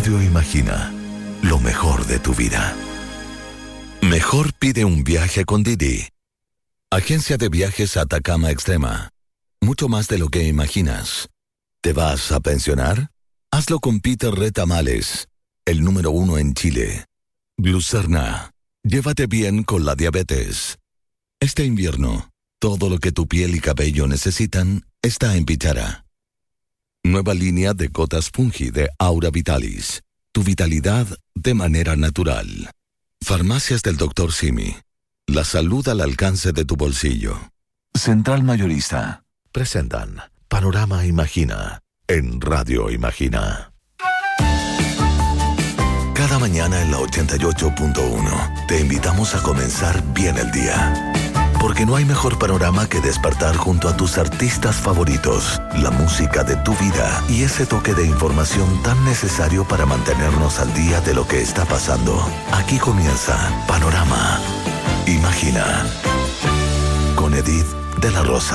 Radio Imagina, lo mejor de tu vida. Mejor pide un viaje con Didi. Agencia de Viajes Atacama Extrema. Mucho más de lo que imaginas. ¿Te vas a pensionar? Hazlo con Peter Retamales, el número 1 en Chile. Glucerna. Llévate bien con la diabetes. Este invierno, todo lo que tu piel y cabello necesitan está en Pichara. Nueva línea de gotas Fungi de Aura Vitalis. Tu vitalidad de manera natural. Farmacias del Dr. Simi. La salud al alcance de tu bolsillo. Central Mayorista. Presentan Panorama Imagina en Radio Imagina. Cada mañana en la 88.1 te invitamos a comenzar bien el día. Porque no hay mejor panorama que despertar junto a tus artistas favoritos, la música de tu vida y ese toque de información tan necesario para mantenernos al día de lo que está pasando. Aquí comienza Panorama Imagina con Edith de la Rosa.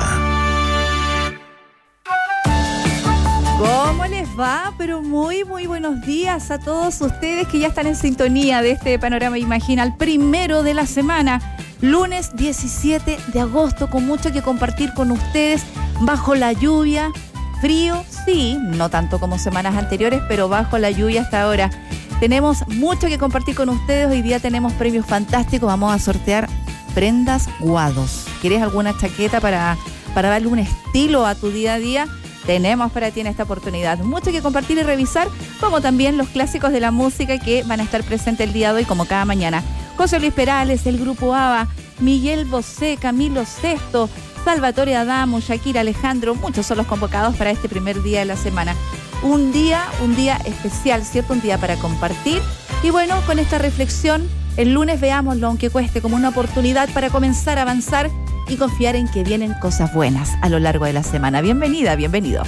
¿Cómo les va? Pero muy buenos días a todos ustedes que ya están en sintonía de este Panorama Imagina, el primero de la semana, lunes 17 de agosto, con mucho que compartir con ustedes, bajo la lluvia, frío, sí, no tanto como semanas anteriores, pero bajo la lluvia hasta ahora. Tenemos mucho que compartir con ustedes, hoy día tenemos premios fantásticos, vamos a sortear prendas Guados. ¿Quieres alguna chaqueta para darle un estilo a tu día a día? Tenemos para ti en esta oportunidad mucho que compartir y revisar, como también los clásicos de la música que van a estar presentes el día de hoy, como cada mañana. José Luis Perales, el Grupo ABBA, Miguel Bosé, Camilo Sesto, Salvatore Adamo, Shakira, Alejandro, muchos son los convocados para este primer día de la semana. Un día especial, ¿cierto? Un día para compartir. Y bueno, con esta reflexión, el lunes veámoslo, aunque cueste, como una oportunidad para comenzar a avanzar y confiar en que vienen cosas buenas a lo largo de la semana. Bienvenida, bienvenido.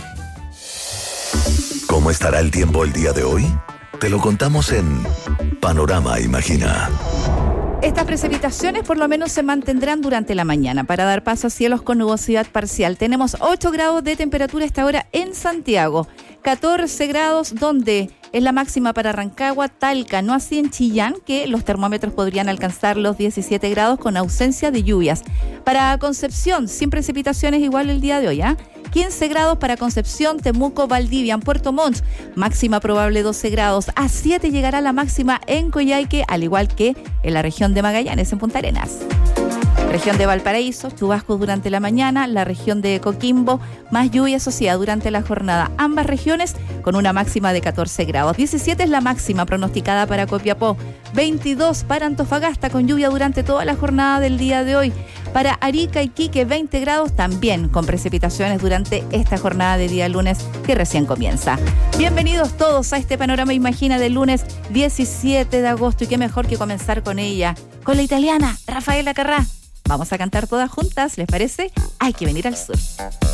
¿Cómo estará el tiempo el día de hoy? Te lo contamos en Panorama Imagina. Estas precipitaciones por lo menos se mantendrán durante la mañana para dar paso a cielos con nubosidad parcial. Tenemos 8 grados de temperatura a esta hora en Santiago, 14 grados donde es la máxima para Rancagua, Talca, no así en Chillán, que los termómetros podrían alcanzar los 17 grados con ausencia de lluvias. Para Concepción, sin precipitaciones igual el día de hoy, 15 grados para Concepción, Temuco, Valdivia, en Puerto Montt, máxima probable 12 grados. A 7 llegará la máxima en Coyhaique, al igual que en la región de Magallanes, en Punta Arenas. Región de Valparaíso, chubascos durante la mañana. La región de Coquimbo, más lluvia asociada durante la jornada. Ambas regiones con una máxima de 14 grados. 17 es la máxima pronosticada para Copiapó. 22 para Antofagasta, con lluvia durante toda la jornada del día de hoy. Para Arica y Iquique, 20 grados, también con precipitaciones durante esta jornada de día lunes que recién comienza. Bienvenidos todos a este Panorama Imagina del lunes 17 de agosto. Y qué mejor que comenzar con ella, con la italiana Rafaela Carrà. Vamos a cantar todas juntas, ¿les parece? Hay que venir al sur.